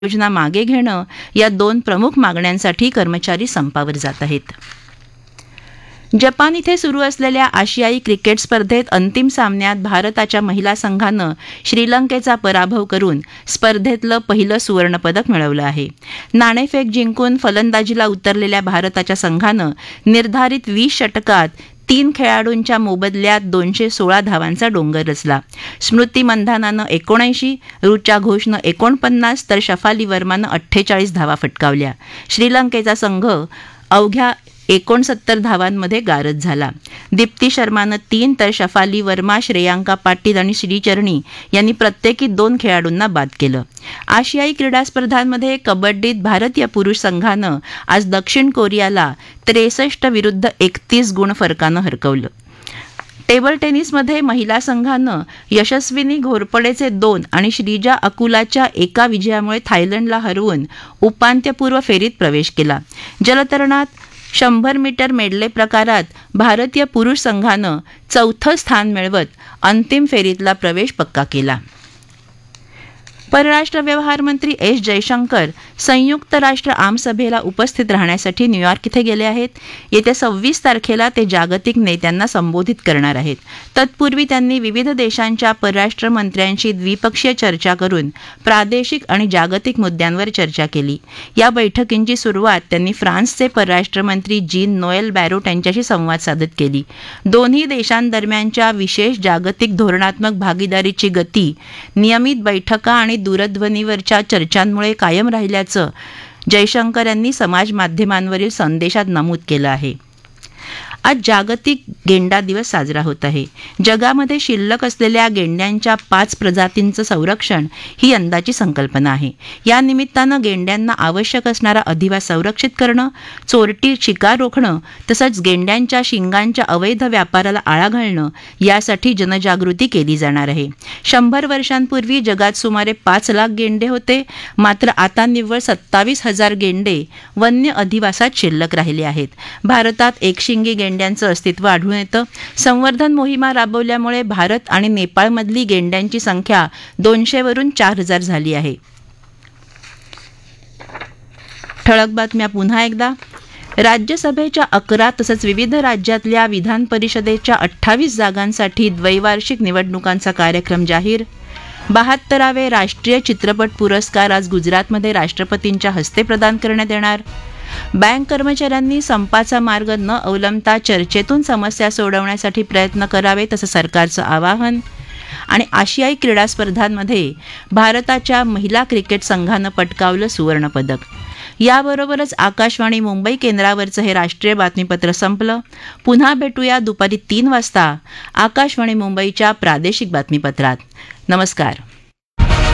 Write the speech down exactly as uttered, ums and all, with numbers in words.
योजना मागे घेणं या दोन प्रमुख मागण्यांसाठी कर्मचारी संपावर जात आहेत. जपान इथे सुरू असलेल्या आशियाई क्रिकेट स्पर्धेत अंतिम सामन्यात भारताच्या महिला संघानं श्रीलंकेचा पराभव करून स्पर्धेतलं पहिलं सुवर्णपदक मिळवलं आहे. नाणेफेक जिंकून फलंदाजीला उतरलेल्या भारताच्या संघानं निर्धारित वीस षटकात तीन खेळाडूंच्या मोबदल्यात दोनशे सोळा धावांचा डोंगर रचला. स्मृती मंधानानं एकोणऐंशी, ऋचा घोषनं एकोणपन्नास तर शफाली वर्मानं अठ्ठेचाळीस धावा फटकावल्या. श्रीलंकेचा संघ अवघ्या एकोणसत्तर धावांमध्ये गारद झाला. दीप्ती शर्मानं तीन तर शफाली वर्मा, श्रेयांका पाटील आणि श्रीचरणी यांनी प्रत्येकी दोन खेळाडूंना बाद केलं. आशियाई क्रीडा स्पर्धांमध्ये कबड्डीत भारतीय पुरुष संघानं आज दक्षिण कोरियाला त्रेसष्ट विरुद्ध एकतीस गुण फरकानं हरकवलं. टेबल टेनिसमध्ये महिला संघानं यशस्विनी घोरपडेचे दोन आणि श्रीजा अकुलाच्या एका विजयामुळे थायलंडला हरवून उपांत्यपूर्व फेरीत प्रवेश केला. जलतरणात शंभर मीटर मेडले प्रकारात भारतीय पुरुष संघानं चौथं स्थान मिळवत अंतिम फेरीतला प्रवेश पक्का केला. परराष्ट्र व्यवहार मंत्री एस जयशंकर संयुक्त राष्ट्र आमसभेला उपस्थित राहण्यासाठी न्यूयॉर्क इथे गेले आहेत. येत्या सव्वीस तारखेला ते जागतिक नेत्यांना संबोधित करणार आहेत. तत्पूर्वी त्यांनी विविध देशांच्या परराष्ट्र मंत्र्यांशी द्विपक्षीय चर्चा करून प्रादेशिक आणि जागतिक मुद्द्यांवर चर्चा केली. या बैठकींची सुरुवात त्यांनी फ्रान्सचे परराष्ट्र मंत्री जीन नोएल बॅरोट यांच्याशी संवाद साधत केली. दोन्ही देशांदरम्यानच्या विशेष जागतिक धोरणात्मक भागीदारीची गती नियमित बैठका आणि दूरध्वनीवरच्या चर्चांमुळे कायम राहिल्याचं जयशंकर यांनी समाज माध्यमांवरील संदेशात नमूद केलं आहे. आज जागतिक गेंडा दिवस साजरा होत आहे. जगामध्ये शिल्लक असलेल्या गेंड्यांच्या पाच प्रजातींचं संरक्षण ही यंदाची संकल्पना आहे. या निमित्तानं गेंड्यांना आवश्यक असणारा अधिवास संरक्षित करणं, चोरटी शिकार रोखणं तसंच गेंड्यांच्या शिंगांच्या अवैध व्यापाराला आळा घालणं यासाठी जनजागृती केली जाणार आहे. शंभर वर्षांपूर्वी जगात सुमारे पाच लाख गेंडे होते, मात्र आता निव्वळ सत्तावीस हजार गेंडे वन्य अधिवासात शिल्लक राहिले आहेत. भारतात एकशिंगी गेंड्यांचं अस्तित्व आढळून येतं. संवर्धन मोहिमा राबवल्यामुळे भारत आणि नेपाळमधली गेंड्यांची संख्या दोनशे वरून चार हजार झाली आहे. ठळक बातम्या पुन्हा एकदा. राज्यसभेच्या अकरा तसंच विविध राज्यातल्या विधान परिषदेच्या अठ्ठावीस जागांसाठी द्वैवार्षिक निवडणुकांचा कार्यक्रम जाहीर. बहात्तरावे राष्ट्रीय चित्रपट पुरस्कार आज गुजरातमध्ये राष्ट्रपतींच्या हस्ते प्रदान करण्यात येणार. बँक कर्मचाऱ्यांनी संपाचा मार्ग न अवलंबता चर्चेतून समस्या सोडवण्यासाठी प्रयत्न करावेत असं सरकारचं आवाहन. आणि आशियाई क्रीडा स्पर्धांमध्ये भारताच्या महिला क्रिकेट संघानं पटकावलं सुवर्णपदक. याबरोबरच आकाशवाणी मुंबई केंद्रावरचं हे राष्ट्रीय बातमीपत्र संपलं. पुन्हा भेटूया दुपारी तीन वाजता आकाशवाणी मुंबईच्या प्रादेशिक बातमीपत्रात. नमस्कार.